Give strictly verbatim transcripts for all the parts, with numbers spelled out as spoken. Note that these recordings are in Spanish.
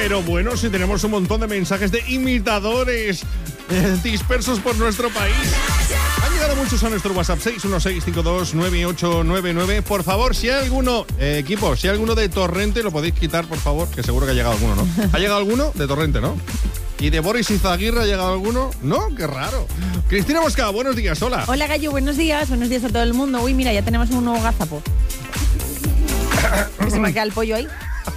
Pero bueno, si tenemos un montón de mensajes de imitadores eh, dispersos por nuestro país. Han llegado muchos a nuestro WhatsApp seis uno seis cinco dos nueve ocho nueve nueve. Por favor, si hay alguno, eh, equipo, si hay alguno de Torrente, lo podéis quitar, por favor, que seguro que ha llegado alguno, ¿no? ¿Ha llegado alguno de Torrente, no? ¿Y de Boris Izaguirre ha llegado alguno? No, qué raro. Cristina Mosca, buenos días, hola. Hola, Gallo, buenos días. Buenos días a todo el mundo. Uy, mira, ya tenemos un nuevo gazapo. Se me queda el pollo ahí.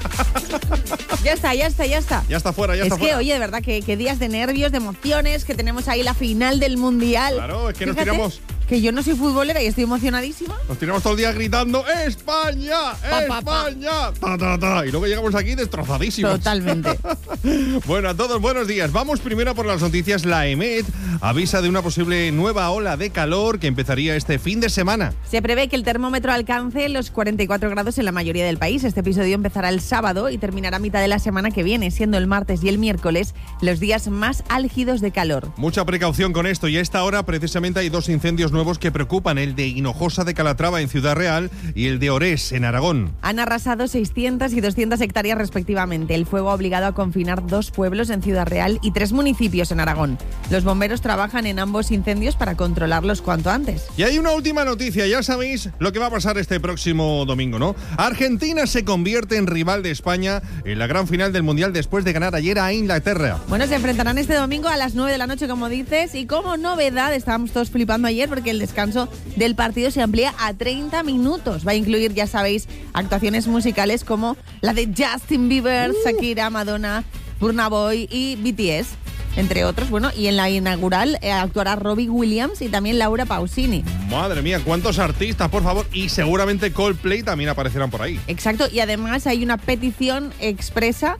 Ya está, ya está, ya está. Ya está fuera, ya es está que, fuera. oye, de verdad, que, que días de nervios, de emociones, que tenemos ahí la final del Mundial. Claro, es que Fíjate, nos tiramos... que yo no soy futbolera y estoy emocionadísima. Nos tiramos todo el día gritando ¡España! Pa, pa, pa. ¡España! Ta, ta, ta. Y luego llegamos aquí destrozadísimos. Totalmente. Bueno, a todos buenos días. Vamos primero por las noticias. La EMET avisa de una posible nueva ola de calor que empezaría este fin de semana. Se prevé que el termómetro alcance los cuarenta y cuatro grados en la mayoría del país. Este episodio empezará el sábado y terminará a mitad de la semana que viene, siendo el martes y el miércoles los días más álgidos de calor. Mucha precaución con esto, y a esta hora precisamente hay dos incendios nuevos que preocupan, el de Hinojosa de Calatrava en Ciudad Real y el de Orés en Aragón. Han arrasado seiscientas y doscientas hectáreas respectivamente. El fuego ha obligado a confinar dos pueblos en Ciudad Real y tres municipios en Aragón. Los bomberos trabajan en ambos incendios para controlarlos cuanto antes. Y hay una última noticia, ya sabéis lo que va a pasar este próximo domingo, ¿no? Argentina se convierte en rival de España en la gran final del Mundial después de ganar ayer a Inglaterra. Bueno, se enfrentarán este domingo a las nueve de la noche, como dices, y como novedad, estábamos todos flipando ayer porque el descanso del partido se amplía a treinta minutos. Va a incluir, ya sabéis, actuaciones musicales como la de Justin Bieber, uh. Shakira, Madonna, Burna Boy y B T S, entre otros. Bueno, y en la inaugural eh, actuará Robbie Williams y también Laura Pausini. Madre mía, cuántos artistas, por favor. Y seguramente Coldplay también aparecerán por ahí. Exacto, y además hay una petición expresa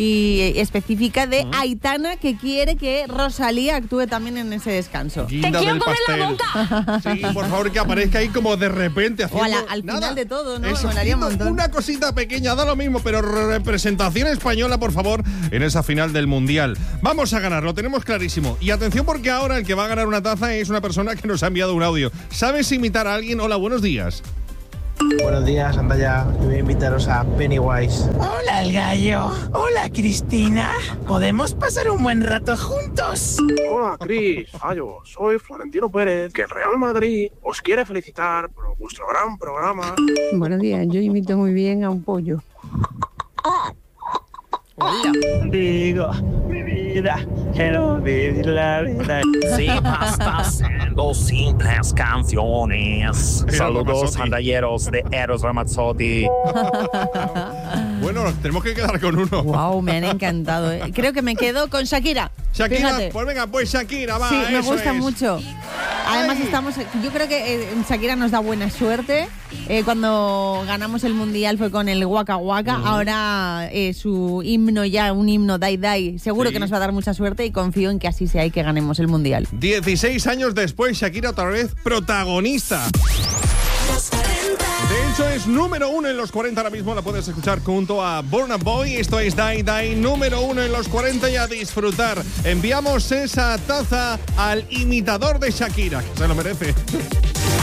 y específica de uh-huh. Aitana, que quiere que Rosalía actúe también en ese descanso. Guinda ¡Te quiero del comer pastel. la boca! Sí, por favor, que aparezca ahí como de repente haciendo O a la, al nada. final de todo, ¿no? Eso, Molaría un montón. Una cosita pequeña, da lo mismo, pero representación española, por favor, en esa final del Mundial. Vamos a ganar, lo tenemos clarísimo. Y atención, porque ahora el que va a ganar una taza es una persona que nos ha enviado un audio. ¿Sabes imitar a alguien? Hola, buenos días. Buenos días, anda ya. Yo voy a invitaros a Pennywise. Hola, el gallo. Hola, Cristina. ¿Podemos pasar un buen rato juntos? Hola, Cris. Fallo. Soy Florentino Pérez, que el Real Madrid os quiere felicitar por vuestro gran programa. Buenos días, yo imito muy bien a un pollo. Hola. Digo, mi vida, quiero vivir la vida. Sí, pastas en dos simples canciones. Saludos, andalleros de Eros Ramazzotti. Bueno, tenemos que quedar con uno. Wow, me han encantado, ¿eh? Creo que me quedo con Shakira. Shakira, Fíjate. pues venga, pues Shakira, va. Sí, me eso gusta es. mucho. Además Ay. estamos, yo creo que eh, Shakira nos da buena suerte. Eh, cuando ganamos el Mundial fue con el Waka Waka. Mm. Ahora eh, su himno ya, un himno Dai Dai, seguro sí. que nos va a dar mucha suerte y confío en que así sea y que ganemos el Mundial. dieciséis años después, Shakira otra vez protagonista. De hecho, es número uno en los cuarenta ahora mismo. La puedes escuchar junto a Burna Boy. Esto es Dai Dai, número uno en los cuarenta, y a disfrutar. Enviamos esa taza al imitador de Shakira, que se lo merece.